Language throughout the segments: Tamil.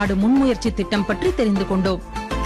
நாடு முன்முயற்சி திட்டம் பற்றி தெரிந்து கொண்டோம்.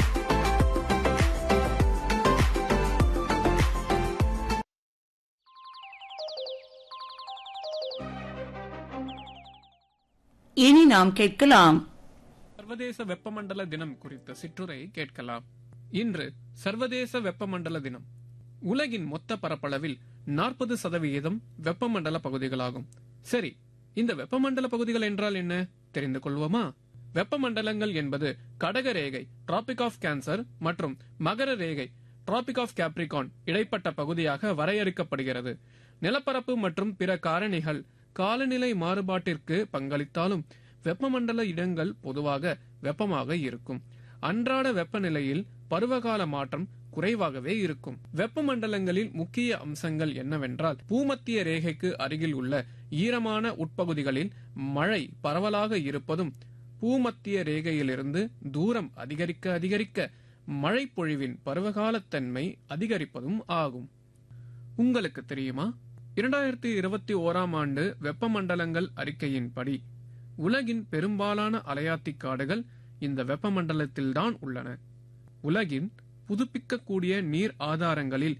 இனி நாம் கேட்கலாம் சர்வதேச வெப்பமண்டல தினம் குறித்த சிற்றுரை கேட்கலாம். இன்று சர்வதேச வெப்பமண்டல தினம். உலகின் மொத்த பரப்பளவில் 40% வெப்பமண்டல பகுதிகளாகும். சரி, இந்த வெப்பமண்டல பகுதிகள் என்றால் என்ன தெரிந்து கொள்வோமா? வெப்பமண்டலங்கள் என்பது கடக ரேகை டிராபிக் ஆஃப் கேன்சர் மற்றும் மகர ரேகை டிராபிக் ஆஃப் கேப்ரிகான் இடைப்பட்ட பகுதியாக வரையறுக்கப்படுகிறது. நிலப்பரப்பு மற்றும் பிற காரணிகள் காலநிலை மாறுபாட்டிற்கு பங்களித்தாலும் வெப்பமண்டல இடங்கள் பொதுவாக வெப்பமாக இருக்கும். அன்றாட வெப்பநிலையில் பருவகால மாற்றம் குறைவாகவே இருக்கும். வெப்பமண்டலங்களில் முக்கிய அம்சங்கள் என்னவென்றால், பூமத்திய ரேகைக்கு அருகில் உள்ள ஈரமான உட்பகுதிகளில் மழை பரவலாக இருப்பதும், பூமத்திய ரேகையிலிருந்து தூரம் அதிகரிக்க அதிகரிக்க மழை பொழிவின் பருவகாலத்தன்மை அதிகரிப்பதும் ஆகும். உங்களுக்கு தெரியுமா, 2021 ஆண்டு வெப்பமண்டலங்கள் அறிக்கையின்படி உலகின் பெரும்பாலான அலையாத்தி காடுகள் இந்த வெப்பமண்டலத்தில்தான் உள்ளன. உலகின் புதுப்பிக்கக்கூடிய நீர் ஆதாரங்களில்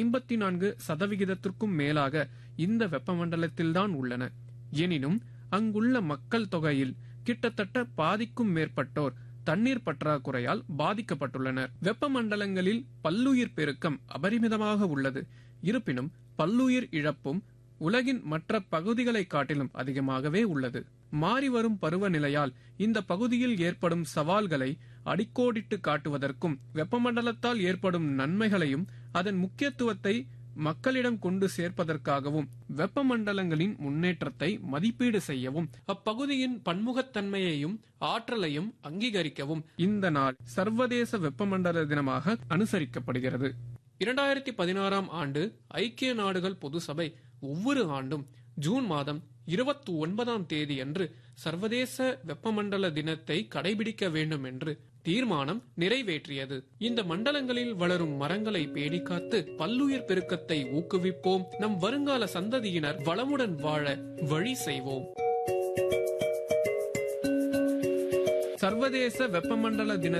54% மேலாக இந்த வெப்பமண்டலத்தில்தான் உள்ளன. எனினும் அங்குள்ள மக்கள் தொகையில் கிட்டத்தட்ட பாதிக்கும் மேற்பட்டோர் தண்ணீர் பற்றாக்குறையால் பாதிக்கப்பட்டுள்ளனர். வெப்பமண்டலங்களில் பல்லுயிர் பெருக்கம் அபரிமிதமாக உள்ளது. இருப்பினும் பல்லுயிர் இழப்பும் உலகின் மற்ற பகுதிகளை காட்டிலும் அதிகமாகவே உள்ளது. மாறிவரும் பருவநிலையால் இந்த பகுதியில் ஏற்படும் சவால்களை அடிக்கோடிட்டு காட்டுவதற்கும், வெப்பமண்டலத்தால் ஏற்படும் நன்மைகளையும் அதன் முக்கியத்துவத்தை மக்களிடம் கொண்டு சேர்ப்பதற்காகவும், வெப்பமண்டலங்களின் முன்னேற்றத்தை மதிப்பீடு செய்யவும், அப்பகுதியின் பன்முகத்தன்மையையும் ஆற்றலையும் அங்கீகரிக்கவும் இந்த நாள் சர்வதேச வெப்பமண்டல தினமாக அனுசரிக்கப்படுகிறது. 2016 ஆண்டு ஐக்கிய நாடுகள் பொது சபை ஒவ்வொரு ஆண்டும் ஜூன் மாதம் 29ஆம் தேதி அன்று சர்வதேச வெப்பமண்டல தினத்தை கடைபிடிக்க வேண்டும் என்று தீர்மானம் நிறைவேற்றியது. இந்த மண்டலங்களில் வளரும் மரங்களை பேணி காத்து பல்லுயிர் பெருக்கத்தை ஊக்குவிப்போம். நம் வருங்கால சந்ததியினர் வளமுடன் வாழ வழி செய்வோம். சர்வதேச வெப்பமண்டல தின